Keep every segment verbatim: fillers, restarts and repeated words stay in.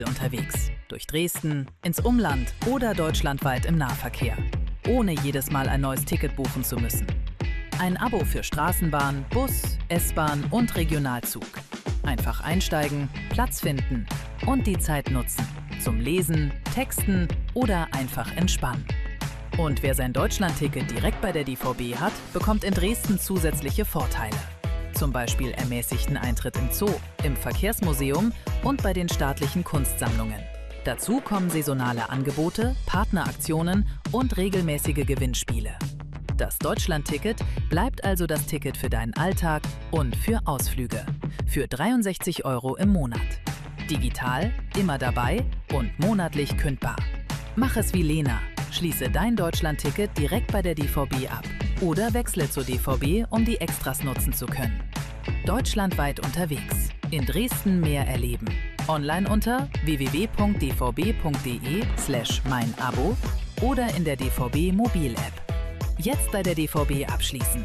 Unterwegs. Durch Dresden, ins Umland oder deutschlandweit im Nahverkehr. Ohne jedes Mal ein neues Ticket buchen zu müssen. Ein Abo für Straßenbahn, Bus, S-Bahn und Regionalzug. Einfach einsteigen, Platz finden und die Zeit nutzen. Zum Lesen, Texten oder einfach entspannen. Und wer sein Deutschlandticket direkt bei der D V B hat, bekommt in Dresden zusätzliche Vorteile. Zum Beispiel ermäßigten Eintritt im Zoo, im Verkehrsmuseum und bei den staatlichen Kunstsammlungen. Dazu kommen saisonale Angebote, Partneraktionen und regelmäßige Gewinnspiele. Das Deutschlandticket bleibt also das Ticket für deinen Alltag und für Ausflüge. Für dreiundsechzig Euro im Monat. Digital, immer dabei und monatlich kündbar. Mach es wie Lena. Schließe dein Deutschlandticket direkt bei der D V B ab. Oder wechsle zur D V B, um die Extras nutzen zu können. Deutschlandweit unterwegs. In Dresden mehr erleben. Online unter w w w punkt d v b punkt d e slash mein Abo oder in der D V B Mobil-App. Jetzt bei der D V B abschließen.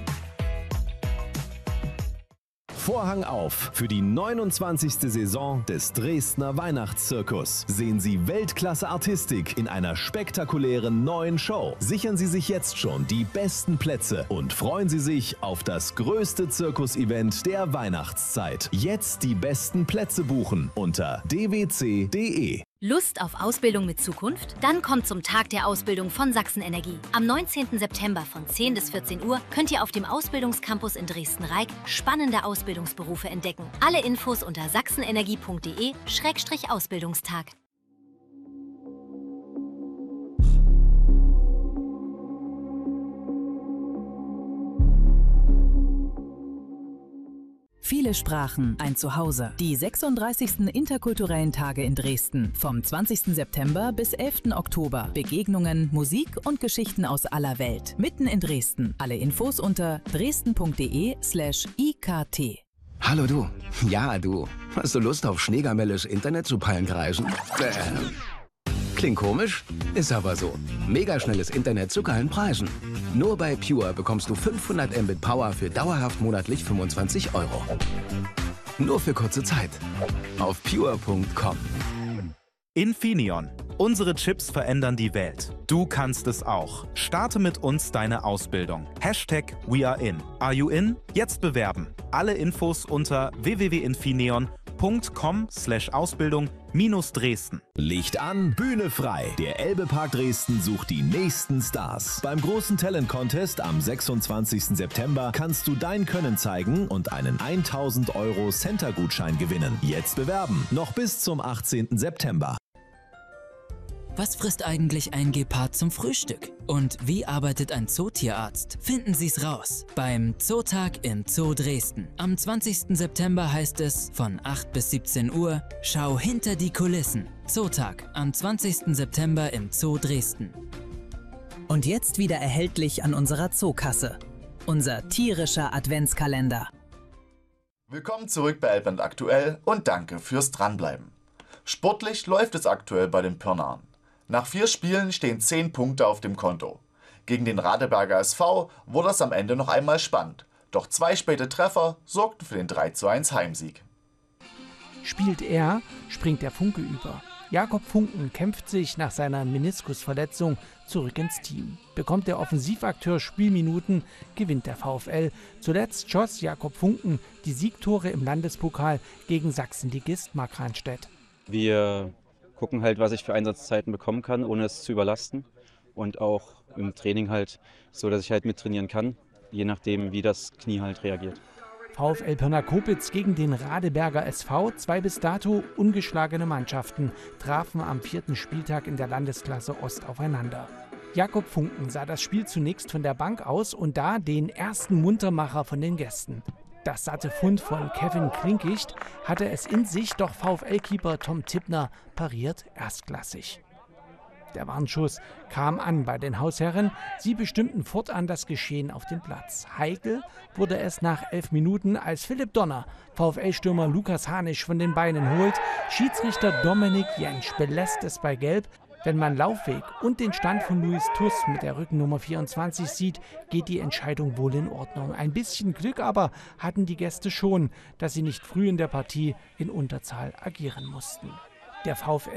Vorhang auf für die neunundzwanzigste Saison des Dresdner Weihnachtszirkus. Sehen Sie Weltklasse-Artistik in einer spektakulären neuen Show. Sichern Sie sich jetzt schon die besten Plätze und freuen Sie sich auf das größte Zirkus-Event der Weihnachtszeit. Jetzt die besten Plätze buchen unter d w c punkt d e. Lust auf Ausbildung mit Zukunft? Dann kommt zum Tag der Ausbildung von Sachsen Energie. Am neunzehnten September von zehn bis vierzehn Uhr könnt ihr auf dem Ausbildungscampus in Dresden-Reik spannende Ausbildungsberufe entdecken. Alle Infos unter sachsenenergie punkt d e Schrägstrich Ausbildungstag. Viele Sprachen, ein Zuhause. Die sechsunddreißigsten interkulturellen Tage in Dresden. Vom zwanzigsten September bis elften Oktober. Begegnungen, Musik und Geschichten aus aller Welt. Mitten in Dresden. Alle Infos unter dresden punkt d e slash i k t. Hallo du. Ja, du. Hast du Lust auf schneegamelles Internet zu Pallenkreisen? Äh. Klingt komisch? Ist aber so. Megaschnelles Internet zu geilen Preisen. Nur bei Pure bekommst du fünfhundert Mbit Power für dauerhaft monatlich fünfundzwanzig Euro. Nur für kurze Zeit. Auf pure punkt com. Infineon. Unsere Chips verändern die Welt. Du kannst es auch. Starte mit uns deine Ausbildung. Hashtag WeAreIn. Are you in? Jetzt bewerben. Alle Infos unter w w w punkt infineon punkt com slash Ausbildung minus Dresden. Licht an, Bühne frei. Der Elbe-Park Dresden sucht die nächsten Stars. Beim großen Talent-Contest am sechsundzwanzigsten September kannst du dein Können zeigen und einen tausend Euro Center-Gutschein gewinnen. Jetzt bewerben. Noch bis zum achtzehnten September. Was frisst eigentlich ein Gepard zum Frühstück? Und wie arbeitet ein Zootierarzt? Finden Sie's raus beim Zootag im Zoo Dresden. Am zwanzigsten September heißt es von acht bis siebzehn Uhr, schau hinter die Kulissen. Zootag am zwanzigsten September im Zoo Dresden. Und jetzt wieder erhältlich an unserer Zookasse. Unser tierischer Adventskalender. Willkommen zurück bei Elbland aktuell und danke fürs Dranbleiben. Sportlich läuft es aktuell bei den Pirnaern. Nach vier Spielen stehen zehn Punkte auf dem Konto. Gegen den Radeberger S V wurde es am Ende noch einmal spannend. Doch zwei späte Treffer sorgten für den drei zu eins Heimsieg. Spielt er, springt der Funke über. Jakob Funken kämpft sich nach seiner Meniskusverletzung zurück ins Team. Bekommt der Offensivakteur Spielminuten, gewinnt der VfL. Zuletzt schoss Jakob Funken die Siegtore im Landespokal gegen Sachsenligist Markranstädt. Wir gucken halt, was ich für Einsatzzeiten bekommen kann, ohne es zu überlasten. Und auch im Training halt so, dass ich halt mittrainieren kann, je nachdem, wie das Knie halt reagiert. VfL Pirna-Kopitz gegen den Radeberger S V. Zwei bis dato ungeschlagene Mannschaften trafen am vierten Spieltag in der Landesklasse Ost aufeinander. Jakob Funken sah das Spiel zunächst von der Bank aus und da den ersten Muntermacher von den Gästen. Das satte Fund von Kevin Klinkicht hatte es in sich, doch VfL-Keeper Tom Tippner pariert erstklassig. Der Warnschuss kam an bei den Hausherren. Sie bestimmten fortan das Geschehen auf dem Platz. Heikel wurde es nach elf Minuten, als Philipp Donner VfL-Stürmer Lukas Hanisch von den Beinen holt. Schiedsrichter Dominik Jentsch belässt es bei Gelb. Wenn man Laufweg und den Stand von Luis Tuss mit der Rückennummer vierundzwanzig sieht, geht die Entscheidung wohl in Ordnung. Ein bisschen Glück aber hatten die Gäste schon, dass sie nicht früh in der Partie in Unterzahl agieren mussten. Der VfL